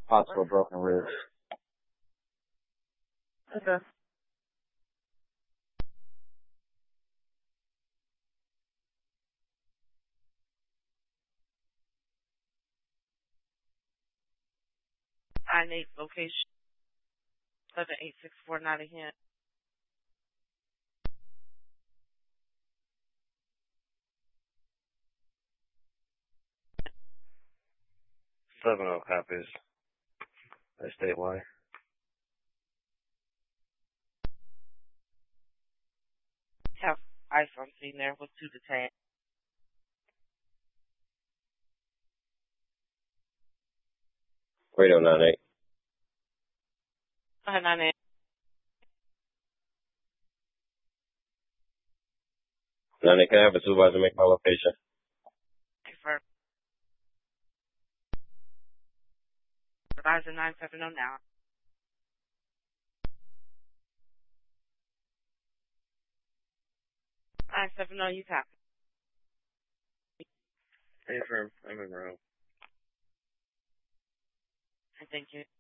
Possible broken ribs. Okay. I-8 location 78649 Nottingham. Seven copies. That's statewide. Have ice on scene there with 2 detained. Radio 98. 998. 98, can I have a supervisor make my location? Confirm. Supervisor 970 now. 970, you copy. Confirm. I'm in row. Thank you.